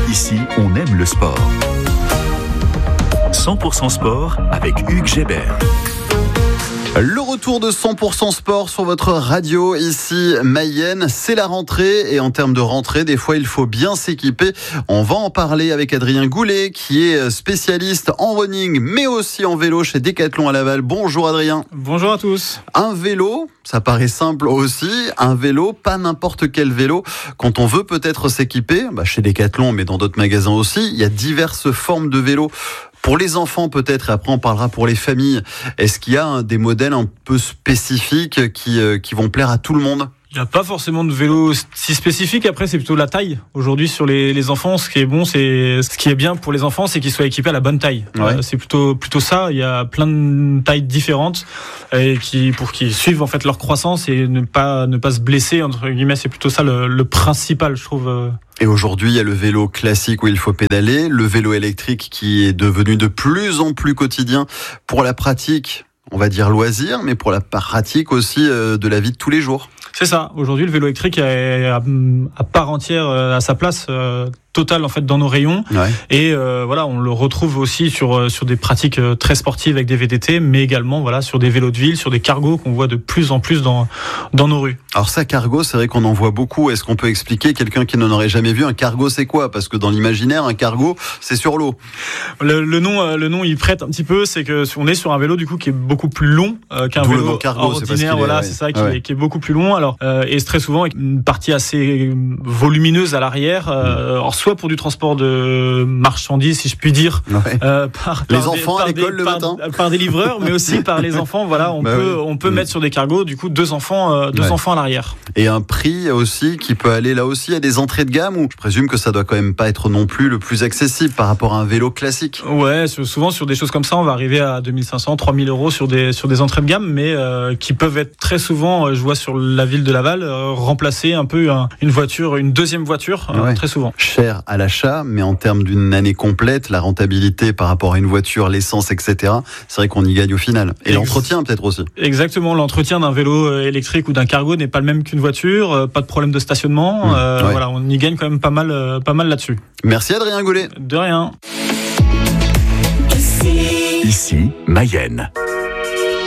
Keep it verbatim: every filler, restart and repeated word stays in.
Ici, on aime le sport. cent pour cent sport avec Hugues Gébert. Le retour de cent pour cent sport sur votre radio, ici Mayenne, c'est la rentrée et en termes de rentrée, des fois il faut bien s'équiper. On va en parler avec Adrien Goulet qui est spécialiste en running mais aussi en vélo chez Decathlon à Laval. Bonjour Adrien. Bonjour à tous. Un vélo, ça paraît simple aussi, un vélo, pas n'importe quel vélo. Quand on veut peut-être s'équiper, bah chez Decathlon mais dans d'autres magasins aussi, il y a diverses formes de vélos. Pour les enfants peut-être, et après on parlera pour les familles. Est-ce qu'il y a des modèles un peu spécifiques qui, euh, qui vont plaire à tout le monde ? Il n'y a pas forcément de vélo si spécifique. Après, c'est plutôt la taille. Aujourd'hui, sur les, les enfants, ce qui est bon, c'est ce qui est bien pour les enfants, c'est qu'ils soient équipés à la bonne taille. Ouais. Euh, c'est plutôt plutôt ça. Il y a plein de tailles différentes et qui pour qu'ils suivent en fait leur croissance et ne pas ne pas se blesser entre guillemets. C'est plutôt ça le, le principal, je trouve. Et aujourd'hui, il y a le vélo classique où il faut pédaler, le vélo électrique qui est devenu de plus en plus quotidien pour la pratique, on va dire loisir, mais pour la pratique aussi de la vie de tous les jours. C'est ça. Aujourd'hui, le vélo électrique est à, à part entière à sa place euh, totale en fait dans nos rayons. Ouais. Et euh, voilà, on le retrouve aussi sur sur des pratiques très sportives avec des V D T, mais également voilà sur des vélos de ville, sur des cargos qu'on voit de plus en plus dans dans nos rues. Alors ça, cargo, c'est vrai qu'on en voit beaucoup. Est-ce qu'on peut expliquer, quelqu'un qui n'en aurait jamais vu, un cargo c'est quoi ? Parce que dans l'imaginaire, un cargo, c'est sur l'eau. Le, le nom, le nom, il prête un petit peu. C'est que on est sur un vélo du coup qui est beaucoup plus long euh, qu'un D'où le vélo nom cargo, ordinaire. c'est Voilà, est, ouais. c'est ça qui, ouais. est, qui est beaucoup plus long. Alors euh, et c'est très souvent avec une partie assez volumineuse à l'arrière. Euh, alors soit pour du transport de marchandises, si je puis dire, Ouais. euh, par, Les par enfants des, à l'école des, le par, matin. par des livreurs, mais aussi par les enfants. Voilà, on bah peut oui. on peut mmh. mettre sur des cargos du coup deux enfants, euh, deux Ouais. enfants à l'arrière. Et un prix aussi qui peut aller là aussi à des entrées de gamme où je présume que ça doit quand même pas être non plus le plus accessible par rapport à un vélo classique. Ouais, souvent sur des choses comme ça, on va arriver à deux mille cinq cents, trois mille euros sur des sur des entrées de gamme, mais euh, qui peuvent être très souvent, je vois sur la ville de Laval, euh, remplacer un peu un, une voiture, une deuxième voiture, euh, Ouais. très souvent. Cher à l'achat, mais en termes d'une année complète, la rentabilité par rapport à une voiture, l'essence, et cetera, c'est vrai qu'on y gagne au final. Et Ex- l'entretien peut-être aussi. Exactement, l'entretien d'un vélo électrique ou d'un cargo n'est pas le même qu'une voiture, euh, pas de problème de stationnement, Mmh, euh, ouais. voilà, on y gagne quand même pas mal, euh, pas mal là-dessus. Merci Adrien Goulet. De rien. Ici, Mayenne.